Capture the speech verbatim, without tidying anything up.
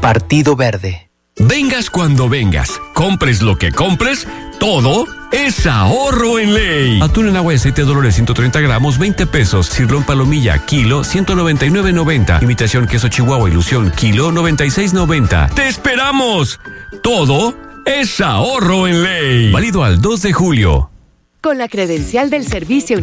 Partido Verde. Vengas cuando vengas, compres lo que compres, todo es ahorro en ley. Atún en agua y aceite Dolores ciento treinta gramos, veinte pesos. Cirlón palomilla, kilo, ciento noventa y nueve noventa. Imitación queso Chihuahua Ilusión, kilo, noventa y seis noventa. ¡Te esperamos! Todo es ahorro en ley. Válido al dos de julio. Con la credencial del Servicio